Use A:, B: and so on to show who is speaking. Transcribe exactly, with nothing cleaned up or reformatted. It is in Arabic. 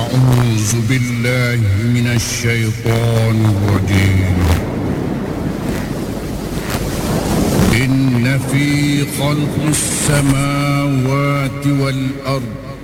A: أعوذ بالله من الشيطان الرجيم. إن في خلق السماوات والأرض